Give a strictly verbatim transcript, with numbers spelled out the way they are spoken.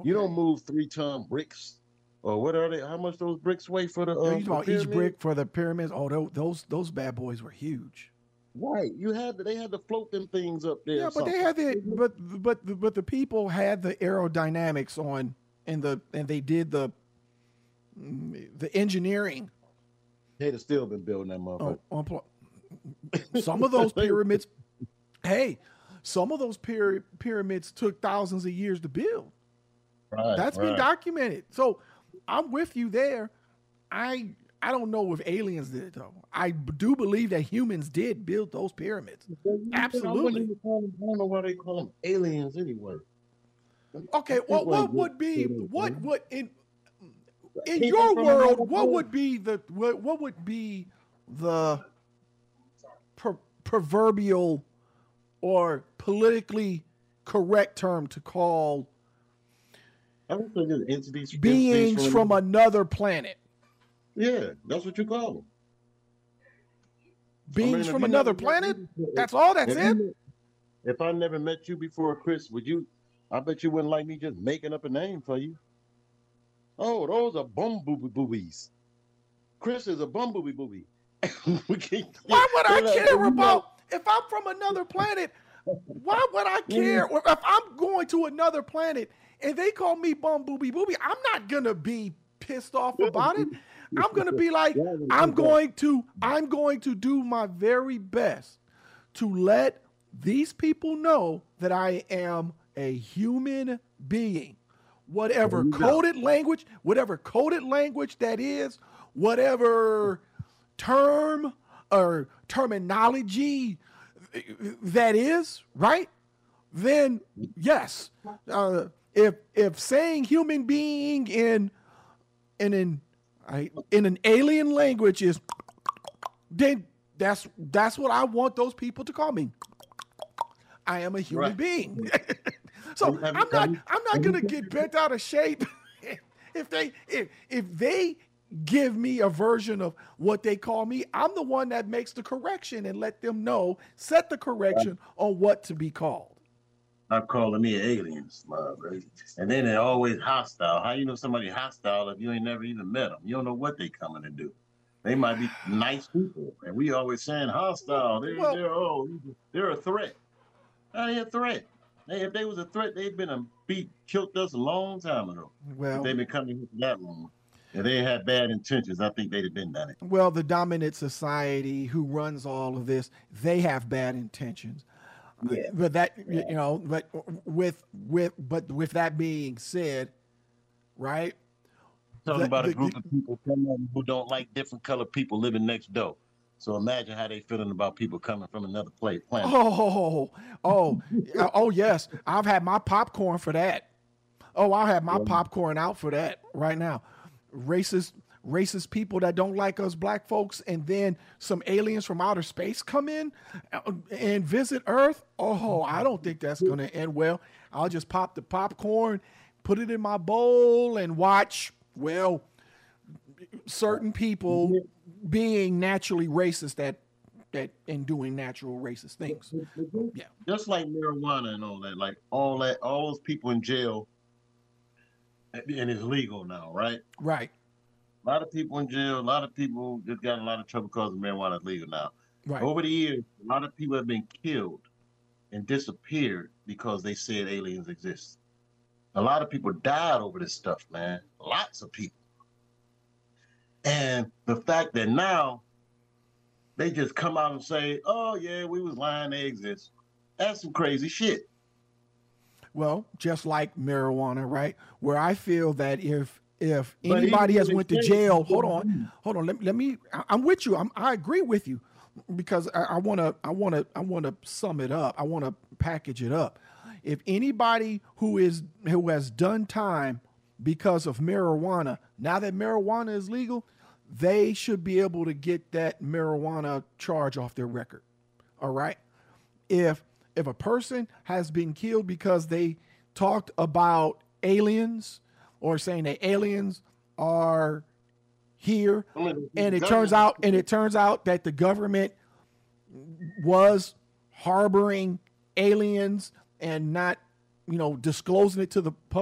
You don't Okay. move three ton bricks, or what are they? How much those bricks weigh for the You uh talking for the about each pyramid? brick for the pyramids? Oh, tho- those those bad boys were huge. Right. You had to, they had to float them things up there Yeah, or but they something. had the but but but the people had the aerodynamics on and the and they did the the engineering They'd have still been building that on, motherfucker. on pl- some of those pyramids. Hey, some of those pyra- pyramids took thousands of years to build. Right, That's been right. documented. So I'm with you there. I I don't know if aliens did it though. I do believe that humans did build those pyramids. I wouldn't Absolutely. even call them. I don't know why they call them aliens anyway. Okay, well, People ain't what get would be to what it, would in in people your from another world? What planet. would be the what, what would be the per, proverbial or politically correct term to call I would say just entities, entities beings from from another. another planet? Yeah, that's what you call them. I Beings mean, if from you never another met me planet? before, That's all. That's if it. you if I never met you before, Chris, would you? I bet you wouldn't like me just making up a name for you. Oh, those are bumblebee boobies. Chris is a bumblebee booby. We can't. Why would I They're like, care you know, about if I'm from another planet? Why would I care? Or if I'm going to another planet and they call me bum booby booby, I'm not gonna be pissed off about it. I'm gonna be like, yeah, I would I'm think that. going to, I'm going to do my very best to let these people know that I am a human being. There Whatever you go. coded language, whatever coded language that is, whatever term or terminology that is, right? Then yes, uh, if if saying human being in in an I, in an alien language is, then that's that's what I want those people to call me. I am a human Right. being. Have So you, have you, I'm have not you, I'm not have you gonna get bent out of shape if they if if they give me a version of what they call me. I'm the one that makes the correction and let them know, set the correction on what to be called. stop calling me aliens, my brother. And then they're always hostile. How you know somebody hostile if you ain't never even met them? You don't know what they coming to do. They might be nice people, and we always saying hostile. They're Well, they're oh they're a threat. That ain't a threat. Hey, if they was a threat, they'd been a beat killed us a long time ago. If well, they've been coming here for that long, if they had bad intentions, I think they'd have been done it. well, the dominant society who runs all of this, they have bad intentions. Uh, Yeah. But that you Yeah. know, but with with but with that being said, right? Talking The, about a the, the group of people coming who don't like different colored people living next door. So imagine how they feeling about people coming from another place, planet. oh oh oh yes, I've had my popcorn for that. Oh, I'll have my Yeah. popcorn out for that right now. Racist racist people that don't like us black folks, and then some aliens from outer space come in uh, and visit Earth. Oh, I don't think that's going to end well. I'll just pop the popcorn, put it in my bowl, and watch, well, certain people being naturally racist at that and doing natural racist things. Yeah, Just like marijuana and all that, like all that, all those people in jail, and it's legal now, right? right, A lot of people in jail, a lot of people just got in a lot of trouble because marijuana is legal now. right. Over the years, a lot of people have been killed and disappeared because they said aliens exist. A lot of people died over this stuff, man. Lots of people. And the fact that now they just come out and say, "Oh yeah, we was lying, they exist." That's some crazy shit. Well, just like marijuana, right? Where I feel that if if But anybody even has when went they to say it, jail, people hold on, believe. hold on. Let, let me. I, I'm with you. I'm, I agree with you because I want to. I want to. I want to sum it up. I want to package it up. If anybody who is who has done time because of marijuana, now that marijuana is legal, they should be able to get that marijuana charge off their record. All right. If if a person has been killed because they talked about aliens or saying that aliens are here, I mean, and the it turns government, out and it turns out that the government was harboring aliens and not, you know, disclosing it to the public